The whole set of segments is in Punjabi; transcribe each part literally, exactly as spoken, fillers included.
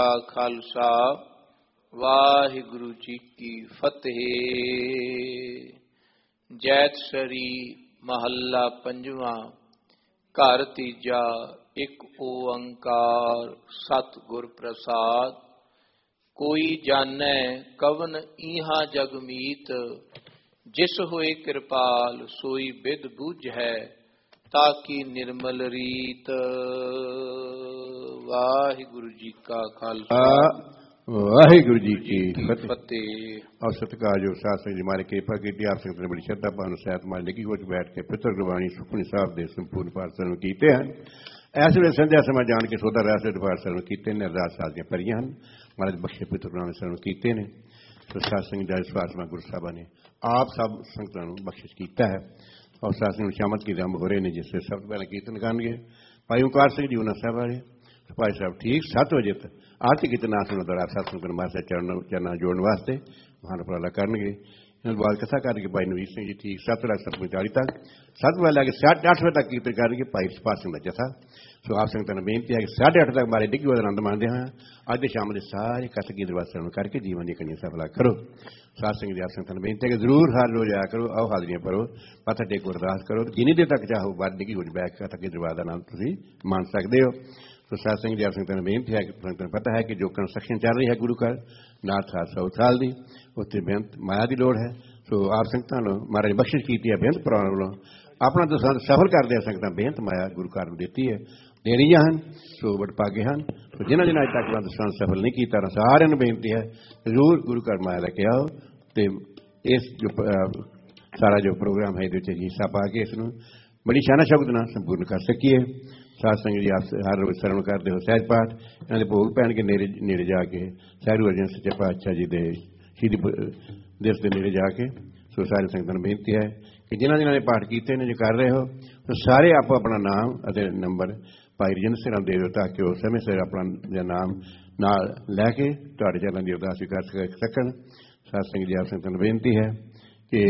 ਖਾਲਸਾ ਵਾਹਿਗੁਰੂ ਜੀ ਕੀ ਫਤਿਹ। ਜੈਤ ਸਰੀ ਮਹੱਲਾ ਪੰਜਵਾਂ। ਘਰ ਤੀਜਾ ਇੱਕ ਓੰਕਾਰ ਸਤਿਗੁਰ ਪ੍ਰਸਾਦ। ਕੋਈ ਜਾਣੈ ਕਵਨ ਈਹਾ ਜਗ ਮੀਤ, ਜਿਸ ਹੋਏ ਕਿਰਪਾਲ ਸੋਈ ਬਿਦ ਬੂਝੈ, ਤਾਕੀ ਨਿਰਮਲ ਰੀਤ। ਵਾਹਿਗੁਰੂ ਜੀ ਕਾ ਖਾਲਸਾ ਵਾਹਿਗੁਰੂ ਜੀ ਕੀ ਫਤਿਹ। ਔਰ ਸਤਿਕਾਰਯੋਗ ਸਾਧ ਸੰਗਤ ਜੀ, ਮਾਰੇ ਕਿਰਪਾ ਕੀਤੀ। ਆਪ ਸੰਗਤ ਨੇ ਬੜੀ ਸ਼ਰਧਾ ਭਾਵਨਾ ਸਹਿਤ ਮਾਰੇ ਨਿੱਕੀ ਹੋਚ ਬੈਠ ਕੇ ਪਿਤਰ ਗੁਰਬਾਣੀ ਸੁਖਮਨੀ ਸਾਹਿਬ ਦੇ ਸੰਪੂਰਨ ਪਾਠ ਸਰਵਣ ਕੀਤੇ ਹਨ। ਇਸ ਵੇਲੇ ਸੰਧਿਆ ਸਮਾਂ ਜਾਣ ਕੇ ਸੋਧਾ ਰਹਿ ਸੇ ਪਾਠ ਸਰਵਣ ਕੀਤੇ ਨੇ। ਅਰਦਾਸ ਸਾਧ ਦੀਆਂ ਭਰੀਆਂ ਹਨ। ਮਹਾਰਾਜ ਬਖਸ਼ੇ ਪਿਤਰ ਗੁਰਬਾਣੀ ਸਰਵਣ ਕੀਤੇ ਨੇ। ਸੋ ਸਾਧ ਸੰਗਤ ਦਾ ਸਵਾਸਮਾ ਗੁਰੂ ਸਾਹਿਬਾਂ ਨੇ ਆਪ ਸਭ ਸੰਗਤਾਂ ਨੂੰ ਬਖਸ਼ਿਸ਼ ਕੀਤਾ ਹੈ। ਔਰ ਸਾਧ ਸੰਗਤ ਸ਼ਾਮਤ ਕੀ ਦਮ ਹੋ ਰਹੇ ਨੇ, ਜਿਸ ਸੇ ਸਭ ਤੋਂ ਪਹਿਲਾਂ ਕੀਰਤਨ ਕਰਨਗੇ ਭਾਈ ਓਂਕਾਰ ਸਿੰਘ ਜੀ ਉਹਨਾਂ ਸਾਹਿਬ ਵਾਲੇ। ਭਾਈ ਸਾਹਿਬ ਠੀਕ ਸੱਤ ਵਜੇ ਤੱਕ ਆਰਤੀ ਕੀਰਤਨ ਆਸਣ ਦੌਰਾ ਸਤਸੰਗ ਕਰਨ ਵਾਸਤੇ ਚਰਨ ਚਰਨਾਂ ਜੋੜਨ ਵਾਸਤੇ ਮਹਾਨ ਉਪਰਾਲਾ ਕਰਨਗੇ। ਇਹਨਾਂ ਬਾਅਦ ਕਥਾ ਕਰਕੇ ਭਾਈ ਨਵੀਰ ਸਿੰਘ ਜੀ ਠੀਕ ਸੱਤ ਲੱਖ ਸੱਤ ਪੰਤਾਲੀ ਤੱਕ ਸੱਤ ਵਜੇ ਲੈ ਕੇ ਸਾਢੇ ਅੱਠ ਵਜੇ ਤੱਕ ਕੀਰਤਨ ਕਰਨਗੇ ਭਾਈ ਸੁਭਾਸ਼ ਸਿੰਘ ਦਾ ਜਥਾ। ਸੋ ਆਪ ਸੰਗਤਾਂ ਨੂੰ ਬੇਨਤੀ ਹੈ ਕਿ ਸਾਢੇ ਅੱਠ ਤੱਕ ਮਾਰੇ ਡਿੱਗੀ ਹੋਏ ਆਨੰਦ ਮਾਣਦੇ ਹਾਂ। ਅੱਜ ਦੇ ਸ਼ਾਮ ਦੇ ਸਾਰੇ ਕਥਾ ਕੀ ਦਰਵਾਜ਼ੇ ਸਰਵਣ ਕਰਕੇ ਜੀਵਨ ਦੀਆਂ ਕਣੀਆਂ ਸਫਲਾ ਕਰੋ। ਸਾਧ ਸੰਗਤ ਦੀ ਆਪ ਸੰਗਤਾਂ ਨੂੰ ਬੇਨਤੀ ਹੈ ਕਿ ਜ਼ਰੂਰ ਹਰ ਰੋਜ਼ ਆਇਆ ਕਰੋ। ਆਓ ਹਾਜ਼ਰੀਆਂ ਭਰੋ, ਮੱਥਾ ਟੇਕੋ, ਅਰਦਾਸ ਕਰੋ। ਜਿੰਨੀ ਦੇਰ ਤੱਕ ਚਾਹੋ ਬਾਹਰ ਡਿੱਗੀ ਹੋ ਬੈਠ ਕੇ ਕਥਾ ਕੀ ਦਰਵਾਜ਼ੇ ਦਾ ਆਨੰਦ ਤੁਸੀਂ ਮਾਣ ਸਕਦੇ ਹੋ। ਸੋ ਸਾਧ ਸੰਗਤ ਦੀ ਆਪ ਸੰਗਤਾਂ ਨੂੰ ਬੇਨਤੀ ਹੈ ਕਿ ਸੰਗਤਾਂ ਨੂੰ ਪਤਾ ਹੈ ਕਿ ਜੋ ਕੰਸਟਰਕਸ਼ਨ ਚੱਲ ਰਹੀ ਹੈ ਗੁਰੂ ਘਰ ਨਾਥ ਸਾਹਿਬ ਸੌ ਸਾਲ ਦੀ, ਉੱਥੇ ਬੇਅੰਤ ਮਾਇਆ ਦੀ ਲੋੜ ਹੈ। ਸੋ ਆਪ ਸੰਗਤਾਂ ਨੂੰ ਮਹਾਰਾਜ ਬਖਸ਼ਿਸ਼ ਕੀਤੀ ਹੈ ਬੇਅੰਤ ਪੁਰਾਣ ਵੱਲੋਂ। ਆਪਣਾ ਤਾਂ ਸਫਲ ਕਰਦੇ ਆ ਸੰਗਤਾਂ ਬੇਅੰਤ ਮਾਇਆ ਗੁਰੂ ਘਰ ਨੂੰ ਦਿੱਤੀ ਹੈ, ਦੇ ਰਹੀਆਂ ਹਨ। ਸੋ ਵਡਭਾਗੇ ਹਨ। ਸੋ ਜਿਨ੍ਹਾਂ ਜਿਨ੍ਹਾਂ ਅੱਜ ਤੱਕ ਦਸਾਂ ਸਫਲ ਨਹੀਂ ਕੀਤਾ, ਸਾਰਿਆਂ ਨੂੰ ਬੇਨਤੀ ਹੈ ਜ਼ਰੂਰ ਗੁਰੂ ਘਰ ਮਾਇਆ ਲੈ ਕੇ ਆਓ ਅਤੇ ਇਸ ਜੋ ਸਾਰਾ ਜੋ ਪ੍ਰੋਗਰਾਮ ਹੈ ਇਹਦੇ ਵਿੱਚ ਹਿੱਸਾ ਪਾ ਕੇ ਇਸ ਨੂੰ ਬੜੀ ਸ਼ਾਨਾ ਸ਼ਬਦ ਨਾਲ ਸੰਪੂਰਨ ਕਰ ਸਕੀਏ। ਸਾਧ ਸੰਗਤ ਜੀ ਆਪ ਹਰ ਰੋਜ਼ ਸਰਵਣ ਕਰਦੇ ਹੋ ਸਹਿਜ ਪਾਠ। ਇਹਨਾਂ ਦੇ ਭੋਗ ਪੈਣਗੇ ਨੇੜੇ ਨੇੜੇ ਜਾ ਕੇ ਸਹਿਰੂ ਅਰਜਨ ਸੱਚੇ ਪਾਤਸ਼ਾਹ ਜੀ ਦੇ ਸ਼ਹੀਦੀ ਦਿਵਸ ਦੇ ਨੇੜੇ ਜਾ ਕੇ। ਸੋ ਸਾਰੇ ਸੰਗਤਾਂ ਨੂੰ ਬੇਨਤੀ ਹੈ ਕਿ ਜਿਨ੍ਹਾਂ ਜਿਨ੍ਹਾਂ ਨੇ ਪਾਠ ਕੀਤੇ ਨੇ, ਜੋ ਕਰ ਰਹੇ ਹੋ, ਸੋ ਸਾਰੇ ਆਪੋ ਆਪਣਾ ਨਾਮ ਅਤੇ ਨੰਬਰ ਭਾਈ ਰਜਿੰਦਰ ਸਿੰਘ ਨੂੰ ਦੇ ਦਿਓ ਤਾਂ ਕਿ ਉਹ ਸਮੇਂ ਸਿਰ ਆਪਣਾ ਨਾਮ ਨਾਲ ਲੈ ਕੇ ਤੁਹਾਡੇ ਚਰਨਾਂ ਦੀ ਅਰਦਾਸ ਵੀ ਕਰ ਸਕਣ। ਸਾਧ ਸੰਗਤ ਜੀ ਆਪ ਸੰਗਤਾਂ ਨੂੰ ਬੇਨਤੀ ਹੈ ਕਿ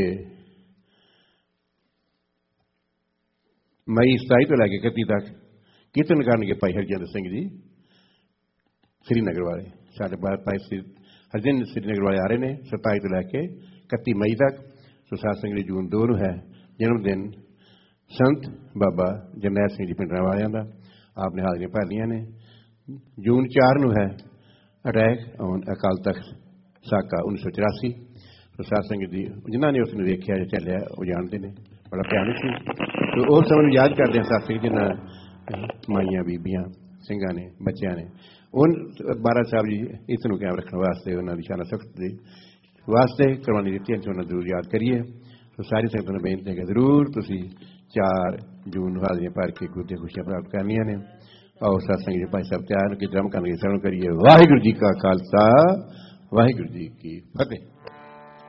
ਮਈ ਸਤਾਈ ਤੋਂ ਲੈ ਕੇ ਇਕੱਤੀ ਤੱਕ ਕੀਰਤਨ ਕਰਨਗੇ ਭਾਈ ਹਰਜਿੰਦਰ ਸਿੰਘ ਜੀ ਸ੍ਰੀਨਗਰ ਵਾਲੇ। ਸਾਡੇ ਭਾਈ ਹਰਜਿੰਦਰ ਸ੍ਰੀਨਗਰ ਵਾਲੇ ਆ ਰਹੇ ਨੇ ਸਤਾਈ ਤੋਂ ਲੈ ਕੇ ਇਕੱਤੀ ਮਈ ਤੱਕ। ਸੋ ਸਾਧ ਸੰਗਤ ਜੀ ਜੂਨ ਦੋ ਨੂੰ ਹੈ ਜਨਮ ਦਿਨ ਸੰਤ ਬਾਬਾ ਜਰਨੈਲ ਸਿੰਘ ਜੀ ਪਿੰਡਰਾਂ ਵਾਲਿਆਂ ਦਾ। ਆਪ ਨੇ ਹਾਜ਼ਰੀਆਂ ਭਰਨੀਆਂ ਨੇ। ਜੂਨ ਚਾਰ ਨੂੰ ਹੈ ਅਟੈਕ ਔਨ ਅਕਾਲ ਤਖਤ ਸਾਕਾ ਉੱਨੀ ਸੌ ਚੁਰਾਸੀ। ਸੋ ਸਾਧ ਸੰਗਤ ਜੀ ਜਿਨ੍ਹਾਂ ਨੇ ਉਸ ਨੂੰ ਵੇਖਿਆ ਜਾਂ ਚੱਲਿਆ ਉਹ ਜਾਣਦੇ ਨੇ, ਬੜਾ ਭਿਆਨਕ ਸੀ। ਸੋ ਉਸ ਸਮੇਂ ਨੂੰ ਯਾਦ ਕਰਦੇ ਹਾਂ ਸਾਧ ਸੰਗਤ ਜਿਨ੍ਹਾਂ ਮਾਈਆਂ ਬੀਬੀਆਂ ਸਿੰਘਾਂ ਨੇ ਬੱਚਿਆਂ ਨੇ ਉਹ ਮਹਾਰਾਜ ਸਾਹਿਬ ਜੀ ਇਸ ਨੂੰ ਕਾਇਮ ਰੱਖਣ ਵਾਸਤੇ ਉਹਨਾਂ ਦੀ ਸ਼ਾਨ ਸਖਤ ਦੇ ਵਾਸਤੇ ਕੁਰਬਾਨੀ ਦਿੱਤੀ ਹੈ। ਉਹਨਾਂ ਜ਼ਰੂਰ ਯਾਦ ਕਰੀਏ। ਸੋ ਸਾਰੀ ਸੰਗਤਾਂ ਨੂੰ ਬੇਨਤੀ ਹੈ ਕਿ ਜ਼ਰੂਰ ਤੁਸੀਂ ਚਾਰ ਜੂਨ ਨੂੰ ਹਾਜ਼ਰੀਆਂ ਭਰ ਕੇ ਗੁਰੂ ਦੀਆਂ ਖੁਸ਼ੀਆਂ ਪ੍ਰਾਪਤ ਕਰਨੀਆਂ ਨੇ। ਆਓ ਸਾਧ ਸੰਗਤ ਜੀ ਭਾਈ ਸਾਹਿਬ ਤਿਆਰ ਕਿ ਜਮ ਕਰਨ ਸਰਵਣ ਕਰੀਏ। ਵਾਹਿਗੁਰੂ ਜੀ ਕਾ ਖਾਲਸਾ ਵਾਹਿਗੁਰੂ ਜੀ ਕੀ ਫਤਿਹ।